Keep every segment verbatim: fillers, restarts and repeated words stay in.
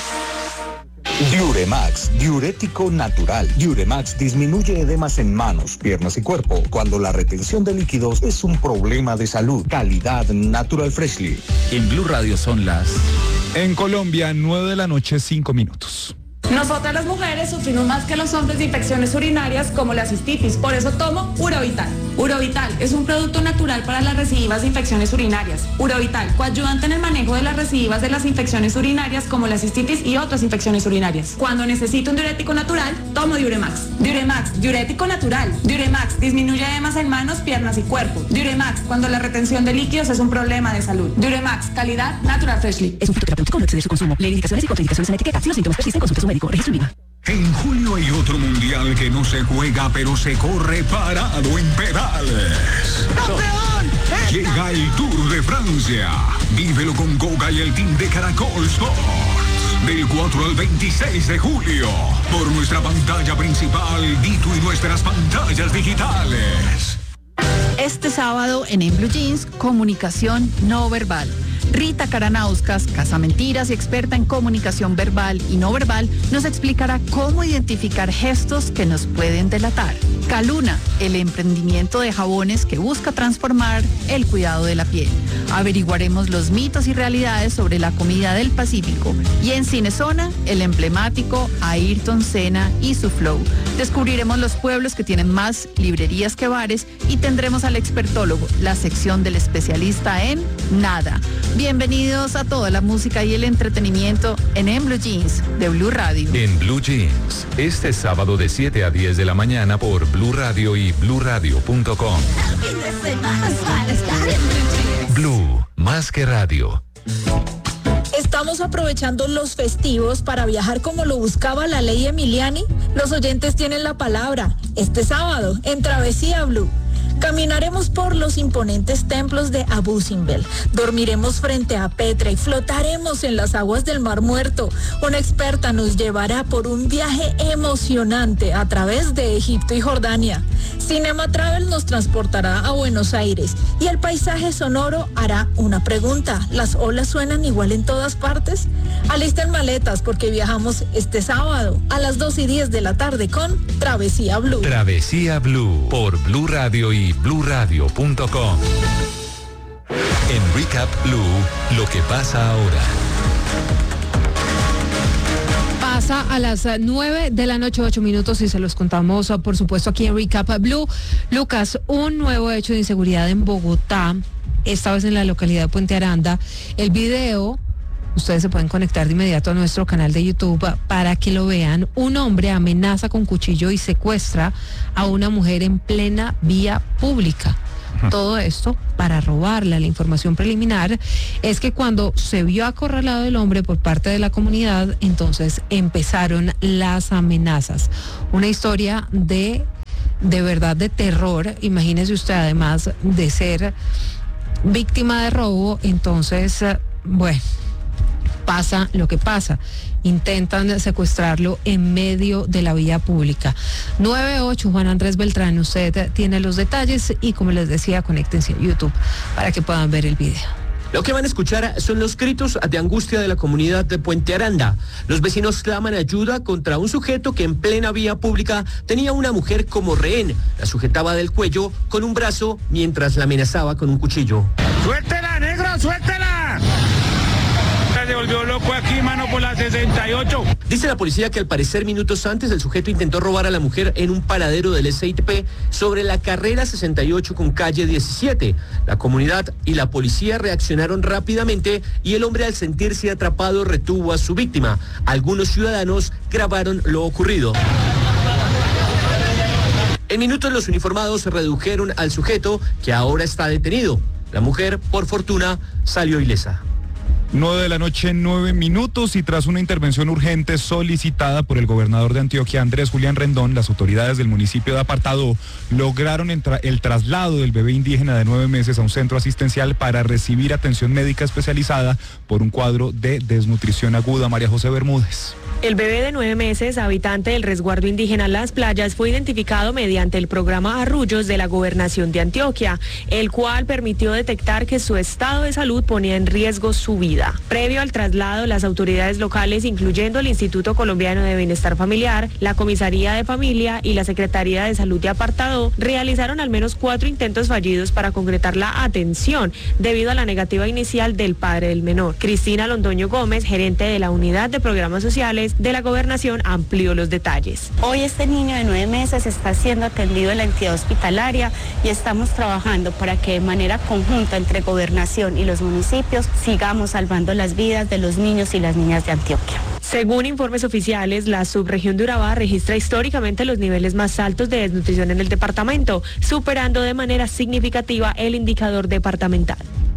Diuremax, diurético natural. Diuremax disminuye edemas en manos, piernas y cuerpo cuando la retención de líquidos es un problema de salud. Calidad Natural Freshly. En Blue Radio son las... En Colombia, nueve de la noche, cinco minutos. Nosotras las mujeres sufrimos más que los hombres de infecciones urinarias como la cistitis, por eso tomo Urovital. Urovital es un producto natural para las recidivas de infecciones urinarias. Urovital, coayudante en el manejo de las recidivas de las infecciones urinarias como la cistitis y otras infecciones urinarias. Cuando necesito un diurético natural, tomo Diuremax. Diuremax, diurético natural. Diuremax, disminuye edemas en manos, piernas y cuerpo. Diuremax, cuando la retención de líquidos es un problema de salud. Diuremax, calidad Natural Freshly. Es un fitoterapéutico, no excede su consumo. Lee indicaciones y contraindicaciones en etiqueta. Si los síntomas persisten, consulte a su médico. Registro IVA. En julio hay otro mundial que no se juega, pero se corre parado en pedales. ¡Campeón! Llega el Tour de Francia. Vívelo con Goga y el team de Caracol Sports. Del cuatro al veintiséis de julio. Por nuestra pantalla principal, Dito y nuestras pantallas digitales. Este sábado en En Blue Jeans, comunicación no verbal. Rita Karanauskas, casamentiras y experta en comunicación verbal y no verbal, nos explicará cómo identificar gestos que nos pueden delatar. Caluna, el emprendimiento de jabones que busca transformar el cuidado de la piel. Averiguaremos los mitos y realidades sobre la comida del Pacífico. Y en Cinezona, el emblemático Ayrton Senna y su flow. Descubriremos los pueblos que tienen más librerías que bares y tendremos al expertólogo, la sección del especialista en nada. Bienvenidos a toda la música y el entretenimiento en En Blue Jeans de Blue Radio. En Blue Jeans, este sábado de siete a diez de la mañana por Blue Radio y blue radio punto com. Blue, más que radio. ¿Estamos aprovechando los festivos para viajar como lo buscaba la ley Emiliani? Los oyentes tienen la palabra. Este sábado, en Travesía Blue. Caminaremos por los imponentes templos de Abu Simbel, dormiremos frente a Petra y flotaremos en las aguas del Mar Muerto. Una experta nos llevará por un viaje emocionante a través de Egipto y Jordania. Cinema Travel nos transportará a Buenos Aires y el paisaje sonoro hará una pregunta. ¿Las olas suenan igual en todas partes? Alisten maletas porque viajamos este sábado a las dos y diez de la tarde con Travesía Blue. Travesía Blue por Blue Radio y blue radio punto com. En Recap Blue, lo que pasa ahora. Pasa a las nueve de la noche, ocho minutos, y se los contamos, por supuesto, aquí en Recap Blue. Lucas, un nuevo hecho de inseguridad en Bogotá, esta vez en la localidad de Puente Aranda. El video, ustedes se pueden conectar de inmediato a nuestro canal de YouTube para que lo vean. Un hombre amenaza con cuchillo y secuestra a una mujer en plena vía pública. Todo esto para robarla. La información preliminar es que cuando se vio acorralado el hombre por parte de la comunidad, entonces empezaron las amenazas. Una historia de, de verdad de terror. Imagínese usted, además de ser víctima de robo, entonces, bueno, pasa lo que pasa. Intentan secuestrarlo en medio de la vía pública. nueve ocho, Juan Andrés Beltrán, usted tiene los detalles y, como les decía, conéctense a YouTube para que puedan ver el video. Lo que van a escuchar son los gritos de angustia de la comunidad de Puente Aranda. Los vecinos claman ayuda contra un sujeto que en plena vía pública tenía a una mujer como rehén. La sujetaba del cuello con un brazo mientras la amenazaba con un cuchillo. ¡Suéltela, negro, suéltela! Se volvió loco aquí, mano, por la sesenta y ocho. Dice la policía que al parecer minutos antes el sujeto intentó robar a la mujer en un paradero del S I T P sobre la carrera sesenta y ocho con calle diecisiete. La comunidad y la policía reaccionaron rápidamente y el hombre, al sentirse atrapado, retuvo a su víctima. Algunos ciudadanos grabaron lo ocurrido. En minutos los uniformados redujeron al sujeto, que ahora está detenido. La mujer, por fortuna, salió ilesa. nueve de la noche, nueve minutos, y tras una intervención urgente solicitada por el gobernador de Antioquia, Andrés Julián Rendón, las autoridades del municipio de Apartadó lograron entra- el traslado del bebé indígena de nueve meses a un centro asistencial para recibir atención médica especializada por un cuadro de desnutrición aguda. María José Bermúdez. El bebé de nueve meses, habitante del resguardo indígena Las Playas, fue identificado mediante el programa Arrullos de la Gobernación de Antioquia, el cual permitió detectar que su estado de salud ponía en riesgo su vida. Previo al traslado, las autoridades locales, incluyendo el Instituto Colombiano de Bienestar Familiar, la Comisaría de Familia y la Secretaría de Salud de Apartado, realizaron al menos cuatro intentos fallidos para concretar la atención debido a la negativa inicial del padre del menor. Cristina Londoño Gómez, gerente de la Unidad de Programas Sociales de la Gobernación, amplió los detalles. Hoy este niño de nueve meses está siendo atendido en la entidad hospitalaria y estamos trabajando para que de manera conjunta entre Gobernación y los municipios sigamos salvando las vidas de los niños y las niñas de Antioquia. Según informes oficiales, la subregión de Urabá registra históricamente los niveles más altos de desnutrición en el departamento, superando de manera significativa el indicador departamental.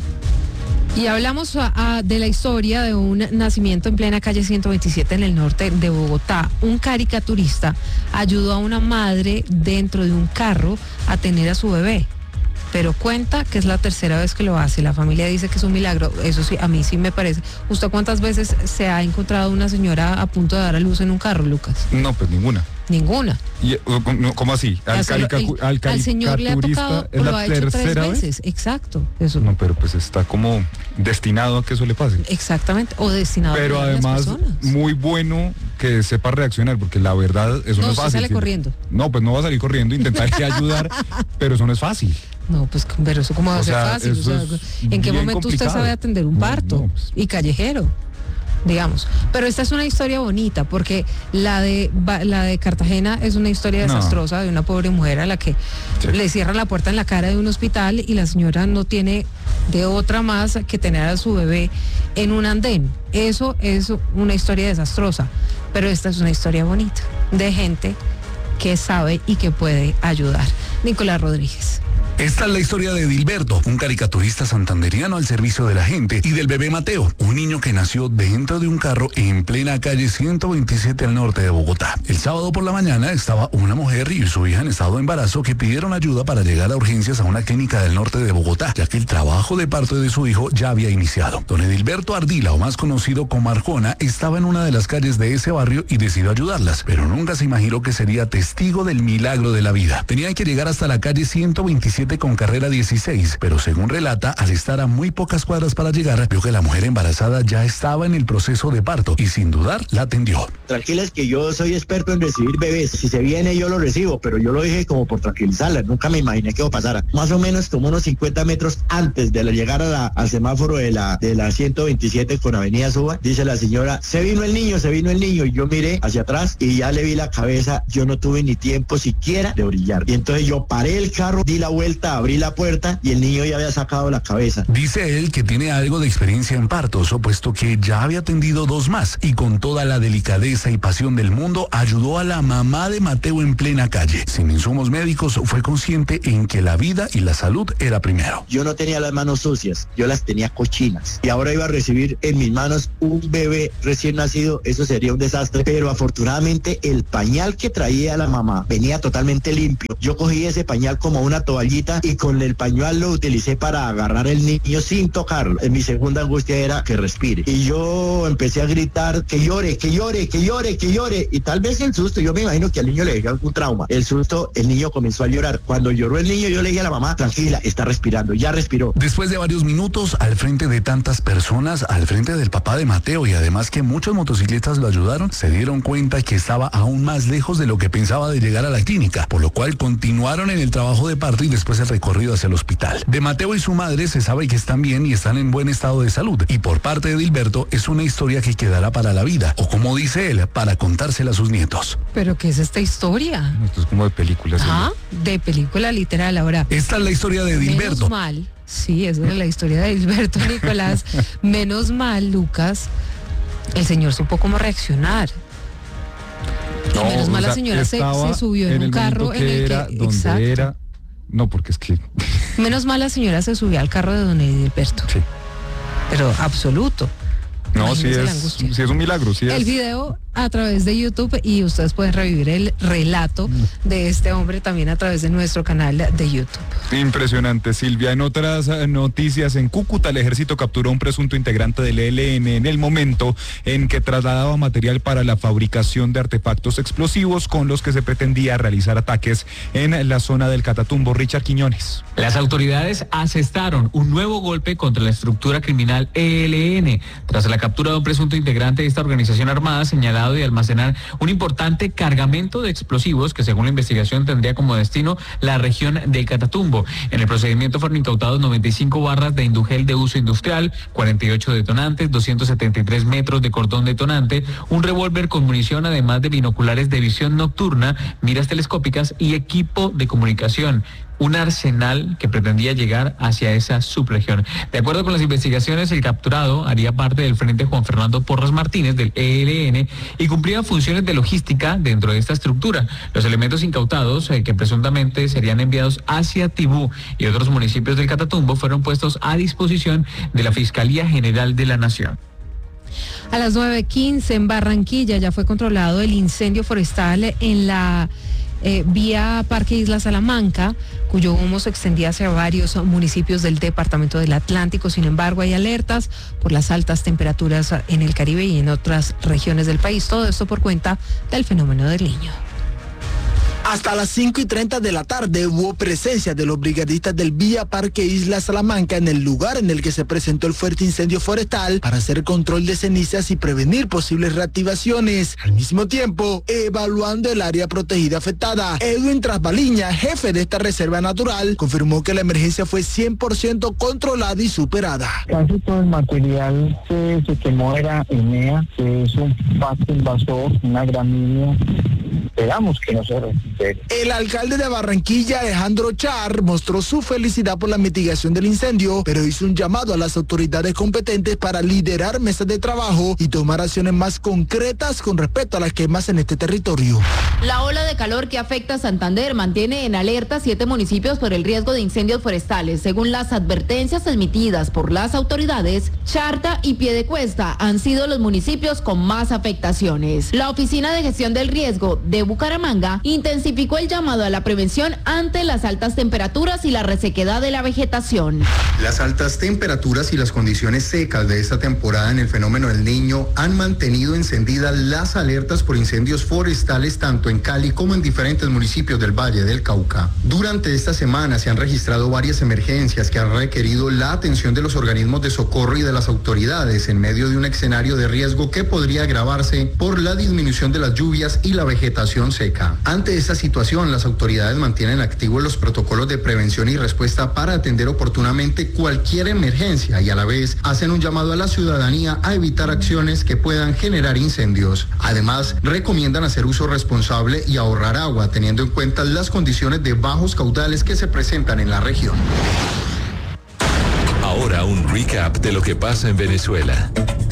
Y hablamos a, a, de la historia de un nacimiento en plena calle ciento veintisiete en el norte de Bogotá. Un caricaturista ayudó a una madre dentro de un carro a tener a su bebé, pero cuenta que es la tercera vez que lo hace. La familia dice que es un milagro. Eso sí, a mí sí me parece. ¿Usted cuántas veces se ha encontrado una señora a punto de dar a luz en un carro, Lucas? No, pues ninguna. Ninguna. Y, ¿Cómo así? Al, carica, el, al, al señor le ha tocado, es lo la ha hecho tres veces. Vez? Exacto. Eso. No, pero pues está como destinado a que eso le pase. Exactamente, o destinado pero a además, las personas. Muy bueno que sepa reaccionar, porque la verdad, eso no, no es fácil. Sale corriendo. No, pues no va a salir corriendo, intentaré ayudar, pero eso no es fácil. No, pues, pero eso cómo va a ser fácil. O sea, ¿en qué momento complicado. Usted sabe atender un parto? No, no, pues. Y callejero, digamos. Pero esta es una historia bonita, porque la de la de Cartagena es una historia desastrosa no. de una pobre mujer a la que sí. le cierran la puerta en la cara de un hospital y la señora no tiene de otra más que tener a su bebé en un andén. Eso es una historia desastrosa, pero esta es una historia bonita de gente que sabe y que puede ayudar. Nicolás Rodríguez. Esta es la historia de Dilberto, un caricaturista santanderiano al servicio de la gente, y del bebé Mateo, un niño que nació dentro de un carro en plena calle ciento veintisiete al norte de Bogotá. El sábado por la mañana estaba una mujer y su hija en estado de embarazo que pidieron ayuda para llegar a urgencias a una clínica del norte de Bogotá, ya que el trabajo de parto de su hijo ya había iniciado. Don Edilberto Ardila, o más conocido como Arjona, estaba en una de las calles de ese barrio y decidió ayudarlas, pero nunca se imaginó que sería testigo del milagro de la vida. Tenía que llegar hasta la calle ciento veintisiete con carrera dieciséis, pero según relata, al estar a muy pocas cuadras para llegar, vio que la mujer embarazada ya estaba en el proceso de parto y sin dudar la atendió. Tranquilas que yo soy experto en recibir bebés, si se viene yo lo recibo, pero yo lo dije como por tranquilizarla, nunca me imaginé que eso pasara. Más o menos como unos cincuenta metros antes de llegar a la, al semáforo de la, de la ciento veintisiete con Avenida Suba, dice la señora, se vino el niño, se vino el niño, y yo miré hacia atrás y ya le vi la cabeza, yo no tuve ni tiempo siquiera de brillar. Y entonces yo paré el carro, di la vuelta, abrí la puerta y el niño ya había sacado la cabeza. Dice él que tiene algo de experiencia en partos, puesto que ya había atendido dos más y con toda la delicadeza y pasión del mundo ayudó a la mamá de Mateo en plena calle. Sin insumos médicos, fue consciente en que la vida y la salud era primero. Yo no tenía las manos sucias, yo las tenía cochinas y ahora iba a recibir en mis manos un bebé recién nacido, eso sería un desastre, pero afortunadamente el pañal que traía la mamá venía totalmente limpio. Yo cogí ese pañal como una toallita y con el pañuelo lo utilicé para agarrar el niño sin tocarlo. En mi segunda angustia era que respire. Y yo empecé a gritar que llore, que llore, que llore, que llore. Y tal vez el susto, yo me imagino que al niño le dejó un trauma. El susto, el niño comenzó a llorar. Cuando lloró el niño, yo le dije a la mamá, tranquila, está respirando, ya respiró. Después de varios minutos, al frente de tantas personas, al frente del papá de Mateo y además que muchos motociclistas lo ayudaron, se dieron cuenta que estaba aún más lejos de lo que pensaba de llegar a la clínica, por lo cual continuaron en el trabajo de parto y después el recorrido hacia el hospital. De Mateo y su madre se sabe que están bien y están en buen estado de salud, y por parte de Dilberto es una historia que quedará para la vida, o como dice él, para contársela a sus nietos. ¿Pero qué es esta historia? Esto es como de película. Ah, de película literal. Ahora, esta es la historia de Dilberto. Menos mal, sí, es la historia de Dilberto, Nicolás. Menos mal, Lucas, el señor supo cómo reaccionar. Y no, menos mal la señora se, se subió en, en un carro en el era, que... Donde exacto. era... No, porque es que... Menos mal la señora se subió al carro de don Edilberto. Sí. Pero absoluto. No, sí es, sí es un milagro. Sí el es. video a través de YouTube y ustedes pueden revivir el relato de este hombre también a través de nuestro canal de YouTube. Impresionante, Silvia. En otras noticias, en Cúcuta el ejército capturó a un presunto integrante del E L N en el momento en que trasladaba material para la fabricación de artefactos explosivos con los que se pretendía realizar ataques en la zona del Catatumbo. Richard Quiñones. Las autoridades asestaron un nuevo golpe contra la estructura criminal E L N tras la captura de un presunto integrante de esta organización armada señalado de almacenar un importante cargamento de explosivos que según la investigación tendría como destino la región del Catatumbo. En el procedimiento fueron incautados noventa y cinco barras de indugel de uso industrial, cuarenta y ocho detonantes, doscientos setenta y tres metros de cordón detonante, un revólver con munición, además de binoculares de visión nocturna, miras telescópicas y equipo de comunicación. Un arsenal que pretendía llegar hacia esa subregión. De acuerdo con las investigaciones, el capturado haría parte del Frente Juan Fernando Porras Martínez del E L N y cumplía funciones de logística dentro de esta estructura. Los elementos incautados, eh, que presuntamente serían enviados hacia Tibú y otros municipios del Catatumbo, fueron puestos a disposición de la Fiscalía General de la Nación. A las nueve quince en Barranquilla ya fue controlado el incendio forestal en la Eh, vía Parque Isla Salamanca, cuyo humo se extendía hacia varios municipios del departamento del Atlántico. Sin embargo, hay alertas por las altas temperaturas en el Caribe y en otras regiones del país. Todo esto por cuenta del fenómeno del Niño. Hasta las cinco y treinta de la tarde hubo presencia de los brigadistas del Vía Parque Isla Salamanca en el lugar en el que se presentó el fuerte incendio forestal para hacer control de cenizas y prevenir posibles reactivaciones. Al mismo tiempo, evaluando el área protegida afectada, Edwin Trasbaliña, jefe de esta reserva natural, confirmó que la emergencia fue cien por ciento controlada y superada. Casi todo el material que se quemó era Enea, que es un pasto invasor, una gramínea. Esperamos que no se recupere. El alcalde de Barranquilla, Alejandro Char, mostró su felicidad por la mitigación del incendio, pero hizo un llamado a las autoridades competentes para liderar mesas de trabajo y tomar acciones más concretas con respecto a las quemas en este territorio. La ola de calor que afecta a Santander mantiene en alerta siete municipios por el riesgo de incendios forestales. Según las advertencias emitidas por las autoridades, Charta y Piedecuesta han sido los municipios con más afectaciones. La Oficina de Gestión del Riesgo de Bucaramanga intensificó el llamado a la prevención ante las altas temperaturas y la resequedad de la vegetación. Las altas temperaturas y las condiciones secas de esta temporada en el fenómeno del Niño han mantenido encendidas las alertas por incendios forestales tanto en Cali como en diferentes municipios del Valle del Cauca. Durante esta semana se han registrado varias emergencias que han requerido la atención de los organismos de socorro y de las autoridades en medio de un escenario de riesgo que podría agravarse por la disminución de las lluvias y la vegetación seca. Ante esta situación, las autoridades mantienen activos los protocolos de prevención y respuesta para atender oportunamente cualquier emergencia y a la vez hacen un llamado a la ciudadanía a evitar acciones que puedan generar incendios. Además, recomiendan hacer uso responsable y ahorrar agua, teniendo en cuenta las condiciones de bajos caudales que se presentan en la región. Ahora un recap de lo que pasa en Venezuela.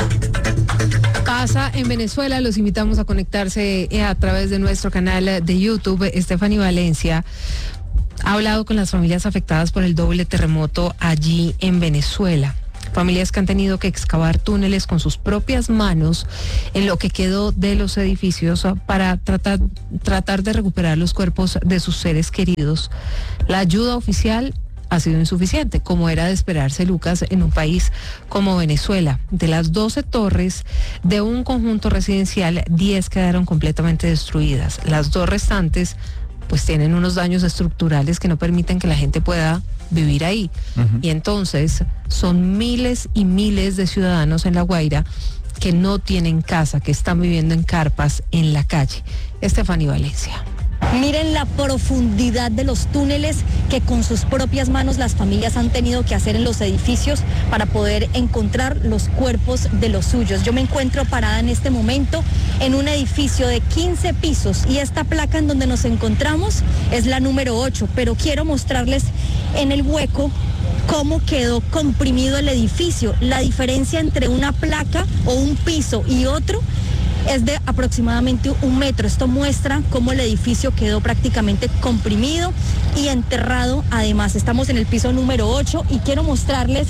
Pasa en Venezuela, los invitamos a conectarse a través de nuestro canal de YouTube. Stephanie Valencia ha hablado con las familias afectadas por el doble terremoto allí en Venezuela. Familias que han tenido que excavar túneles con sus propias manos en lo que quedó de los edificios para tratar, tratar de recuperar los cuerpos de sus seres queridos. La ayuda oficial ha sido insuficiente, como era de esperarse, Lucas, en un país como Venezuela. De las doce torres de un conjunto residencial, diez quedaron completamente destruidas. Las dos restantes, pues tienen unos daños estructurales que no permiten que la gente pueda vivir ahí. Uh-huh. Y entonces son miles y miles de ciudadanos en La Guaira que no tienen casa, que están viviendo en carpas en la calle. Stephanie Valencia. Miren la profundidad de los túneles que con sus propias manos las familias han tenido que hacer en los edificios para poder encontrar los cuerpos de los suyos. Yo me encuentro parada en este momento en un edificio de quince pisos y esta placa en donde nos encontramos es la número ocho, pero quiero mostrarles en el hueco cómo quedó comprimido el edificio. La diferencia entre una placa o un piso y otro es de aproximadamente un metro. Esto muestra cómo el edificio quedó prácticamente comprimido y enterrado. Además, estamos en el piso número ocho y quiero mostrarles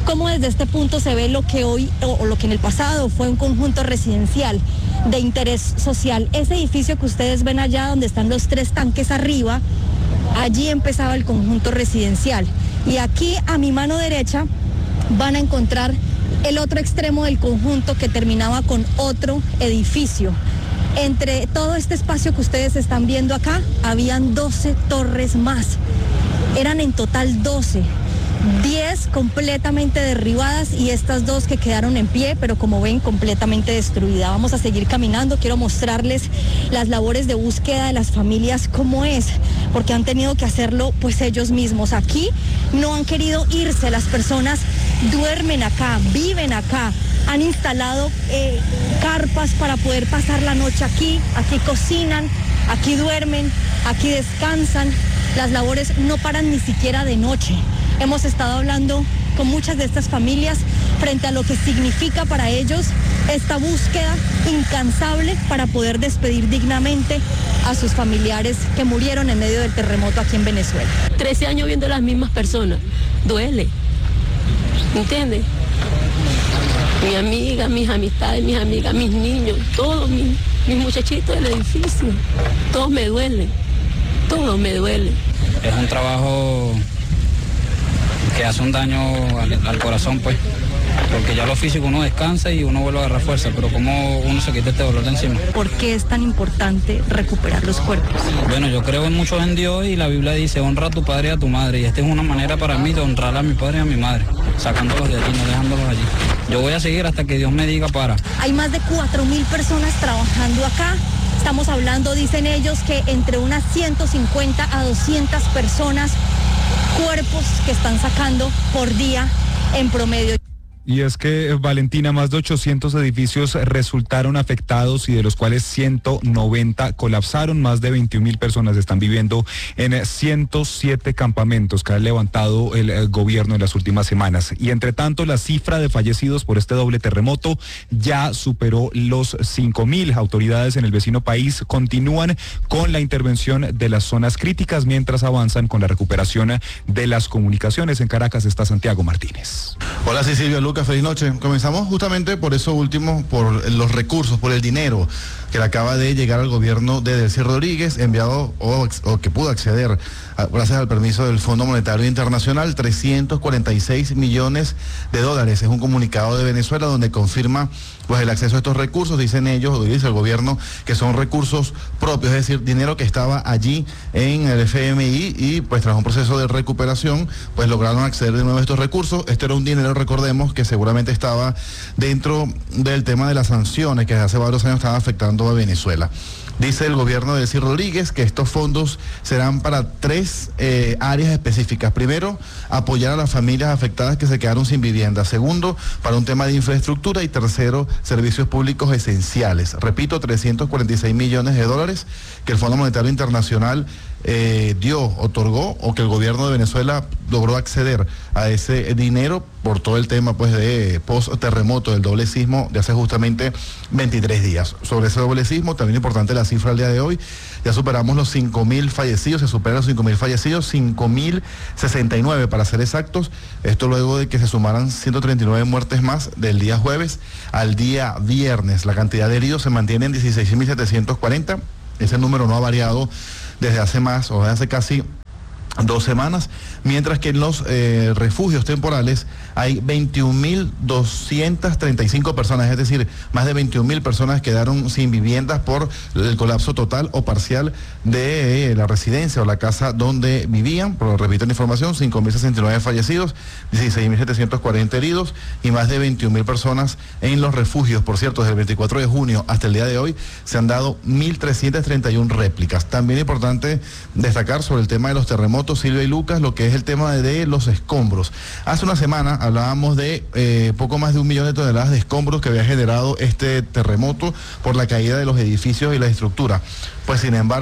cómo desde este punto se ve lo que hoy o, o lo que en el pasado fue un conjunto residencial de interés social. Ese edificio que ustedes ven allá donde están los tres tanques arriba, allí empezaba el conjunto residencial. Y aquí a mi mano derecha van a encontrar el otro extremo del conjunto que terminaba con otro edificio. Entre todo este espacio que ustedes están viendo acá, habían doce torres más. Eran en total doce. diez completamente derribadas y estas dos que quedaron en pie, pero como ven, completamente destruidas. Vamos a seguir caminando, quiero mostrarles las labores de búsqueda de las familias, cómo es, porque han tenido que hacerlo pues ellos mismos. Aquí no han querido irse, las personas duermen acá, viven acá, han instalado eh, carpas para poder pasar la noche aquí, aquí cocinan, aquí duermen, aquí descansan. Las labores no paran ni siquiera de noche. Hemos estado hablando con muchas de estas familias frente a lo que significa para ellos esta búsqueda incansable para poder despedir dignamente a sus familiares que murieron en medio del terremoto aquí en Venezuela. trece años viendo a las mismas personas, duele, ¿entiendes? Mi amiga, mis amistades, mis amigas, mis niños, todos mis, mis muchachitos del edificio, todos me duelen, todo me duele. Es un trabajo que hace un daño al, al corazón, pues, porque ya lo físico uno descansa y uno vuelve a agarrar fuerza, pero ¿cómo uno se quita este dolor de encima? ¿Por qué es tan importante recuperar los cuerpos? Bueno, yo creo en mucho en Dios y la Biblia dice, honra a tu padre y a tu madre, y esta es una manera para mí de honrar a mi padre y a mi madre, sacándolos de aquí, no dejándolos allí. Yo voy a seguir hasta que Dios me diga para. Hay más de cuatro mil personas trabajando acá. Estamos hablando, dicen ellos, que entre unas ciento cincuenta a doscientas personas, cuerpos que están sacando por día en promedio. Y es que, Valentina, más de ochocientos edificios resultaron afectados y de los cuales ciento noventa colapsaron. Más de veintiún mil personas están viviendo en ciento siete campamentos que ha levantado el, el gobierno en las últimas semanas. Y entre tanto, la cifra de fallecidos por este doble terremoto ya superó los cinco mil. Autoridades en el vecino país continúan con la intervención de las zonas críticas mientras avanzan con la recuperación de las comunicaciones. En Caracas está Santiago Martínez. Hola, sí, Silvia, Lucas, feliz noche. Comenzamos justamente por eso último, por los recursos, por el dinero que le acaba de llegar al gobierno de Delcy Rodríguez, enviado o, o que pudo acceder a, gracias al permiso del Fondo Monetario Internacional, trescientos cuarenta y seis millones de dólares. Es un comunicado de Venezuela donde confirma pues el acceso a estos recursos. Dicen ellos, o dice el gobierno, que son recursos propios, es decir, dinero que estaba allí en el F M I y pues tras un proceso de recuperación pues lograron acceder de nuevo a estos recursos. Este era un dinero, recordemos, que seguramente estaba dentro del tema de las sanciones que hace varios años estaban afectando a Venezuela. Dice el gobierno de Delcy Rodríguez que estos fondos serán para tres eh, áreas específicas. Primero, apoyar a las familias afectadas que se quedaron sin vivienda. Segundo, para un tema de infraestructura. Y tercero, servicios públicos esenciales. Repito, trescientos cuarenta y seis millones de dólares que el Fondo Monetario Internacional eh, dio, otorgó, o que el gobierno de Venezuela logró acceder a ese dinero por todo el tema pues de post-terremoto, del doble sismo de hace justamente veintitrés días. Sobre ese doble sismo, también importante la cifra al día de hoy, ya superamos los cinco mil fallecidos, se superan los cinco mil fallecidos, cinco mil sesenta y nueve para ser exactos, esto luego de que se sumaran ciento treinta y nueve muertes más del día jueves al día viernes. La cantidad de heridos se mantiene en dieciséis mil setecientos cuarenta, ese número no ha variado desde hace más o desde hace casi dos semanas, mientras que en los eh, refugios temporales hay veintiún mil doscientas treinta y cinco personas, es decir, más de veintiún mil personas quedaron sin viviendas por el colapso total o parcial de eh, la residencia o la casa donde vivían. Pero repito la información, cinco mil sesenta y nueve fallecidos, dieciséis mil setecientos cuarenta heridos y más de veintiún mil personas en los refugios. Por cierto, desde el veinticuatro de junio hasta el día de hoy se han dado mil trescientas treinta y una réplicas. También es importante destacar sobre el tema de los terremotos, Silvia y Lucas, lo que es el tema de los escombros. Hace una semana hablábamos de eh, poco más de un millón de toneladas de escombros que había generado este terremoto por la caída de los edificios y la estructura. Pues sin embargo,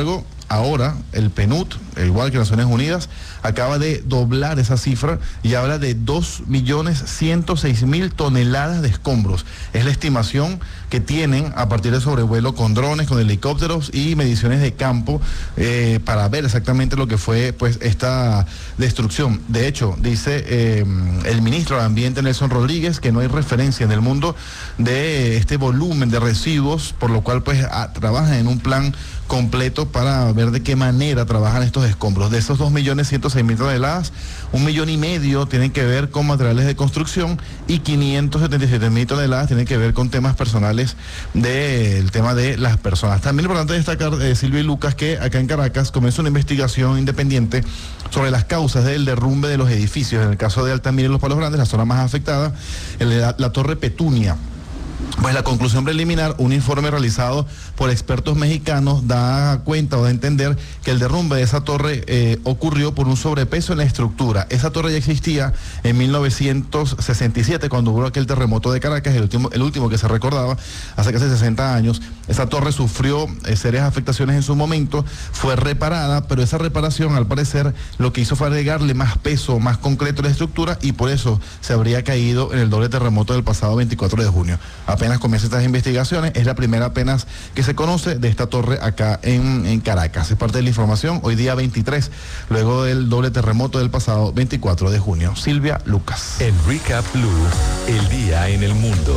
ahora el P N U D, igual que Naciones Unidas, acaba de doblar esa cifra y habla de dos millones ciento seis mil toneladas de escombros. Es la estimación que tienen a partir de sobrevuelo con drones, con helicópteros y mediciones de campo eh, para ver exactamente lo que fue pues esta destrucción. De hecho, dice eh, el ministro de Ambiente Nelson Rodríguez que no hay referencia en el mundo de este volumen de residuos, por lo cual pues a, trabajan en un plan completo para ver de qué manera trabajan estos escombros. De esos dos millones ciento seis mil toneladas, un millón y medio tienen que ver con materiales de construcción y quinientos setenta y siete mil toneladas tienen que ver con temas personales del tema de las personas. También es importante destacar, eh, Silvia y Lucas, que acá en Caracas comenzó una investigación independiente sobre las causas del derrumbe de los edificios. En el caso de Altamira y Los Palos Grandes, la zona más afectada, el, la, la Torre Petunia. Pues la conclusión preliminar, un informe realizado por expertos mexicanos, da cuenta o da a entender que el derrumbe de esa torre eh, ocurrió por un sobrepeso en la estructura. Esa torre ya existía en mil novecientos sesenta y siete, cuando hubo aquel terremoto de Caracas, el último, el último que se recordaba, hace casi sesenta años. Esa torre sufrió eh, serias afectaciones en su momento, fue reparada, pero esa reparación, al parecer, lo que hizo fue agregarle más peso, más concreto a la estructura, y por eso se habría caído en el doble terremoto del pasado veinticuatro de junio. Apenas comienzan estas investigaciones, es la primera apenas que se conoce de esta torre acá en, en Caracas. Es parte de la información hoy día veintitrés, luego del doble terremoto del pasado veinticuatro de junio. Silvia, Lucas. En Recap Blue, el día en el mundo.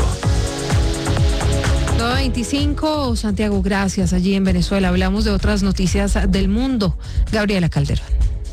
nueve veinticinco, Santiago, gracias. Allí en Venezuela hablamos de otras noticias del mundo. Gabriela Calderón.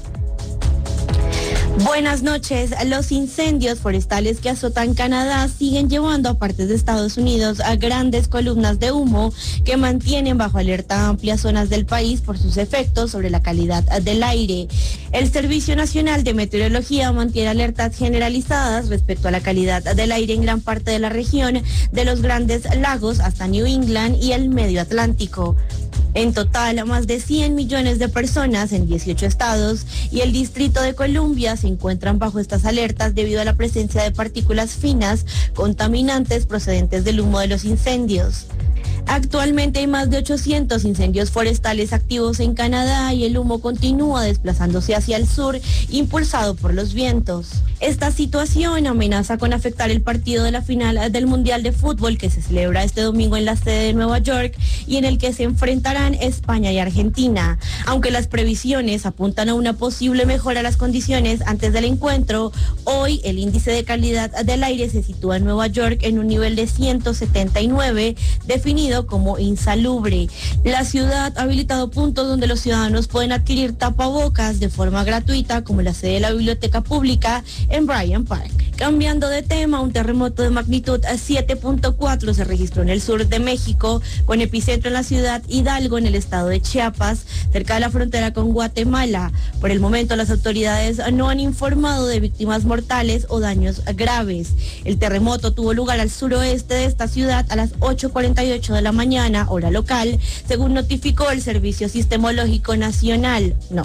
Buenas noches. Los incendios forestales que azotan Canadá siguen llevando a partes de Estados Unidos a grandes columnas de humo que mantienen bajo alerta amplias zonas del país por sus efectos sobre la calidad del aire. El Servicio Nacional de Meteorología mantiene alertas generalizadas respecto a la calidad del aire en gran parte de la región, de los Grandes Lagos hasta New England y el Medio Atlántico. En total, más de cien millones de personas en dieciocho estados y el Distrito de Columbia se encuentran bajo estas alertas debido a la presencia de partículas finas contaminantes procedentes del humo de los incendios. Actualmente hay más de ochocientos incendios forestales activos en Canadá y el humo continúa desplazándose hacia el sur, impulsado por los vientos. Esta situación amenaza con afectar el partido de la final del Mundial de Fútbol que se celebra este domingo en la sede de Nueva York y en el que se enfrentarán España y Argentina. Aunque las previsiones apuntan a una posible mejora de las condiciones antes del encuentro, hoy el índice de calidad del aire se sitúa en Nueva York en un nivel de ciento setenta y nueve, definido como insalubre. La ciudad ha habilitado puntos donde los ciudadanos pueden adquirir tapabocas de forma gratuita, como la sede de la biblioteca pública en Bryant Park. Cambiando de tema, un terremoto de magnitud siete punto cuatro se registró en el sur de México, con epicentro en la ciudad Hidalgo, en el estado de Chiapas, cerca de la frontera con Guatemala. Por el momento, las autoridades no han informado de víctimas mortales o daños graves. El terremoto tuvo lugar al suroeste de esta ciudad a las ocho cuarenta y ocho de la mañana, hora local, según notificó el Servicio Sismológico Nacional. No.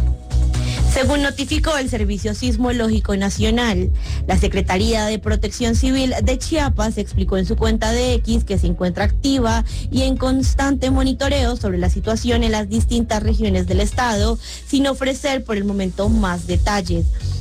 Según notificó el Servicio Sismológico Nacional, la Secretaría de Protección Civil de Chiapas explicó en su cuenta de X que se encuentra activa y en constante monitoreo sobre la situación en las distintas regiones del estado, sin ofrecer por el momento más detalles.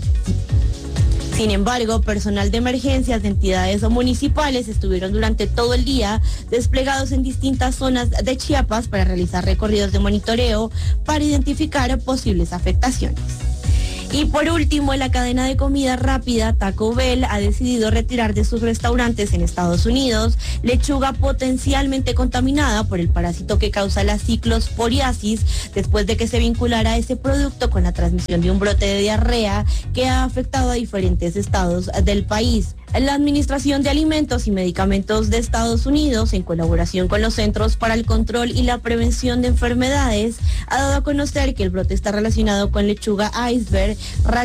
Sin embargo, personal de emergencias de entidades municipales estuvieron durante todo el día desplegados en distintas zonas de Chiapas para realizar recorridos de monitoreo para identificar posibles afectaciones. Y por último, la cadena de comida rápida Taco Bell ha decidido retirar de sus restaurantes en Estados Unidos lechuga potencialmente contaminada por el parásito que causa la ciclosporiasis, después de que se vinculara a ese producto con la transmisión de un brote de diarrea que ha afectado a diferentes estados del país. La Administración de Alimentos y Medicamentos de Estados Unidos, en colaboración con los Centros para el Control y la Prevención de Enfermedades, ha dado a conocer que el brote está relacionado con lechuga iceberg,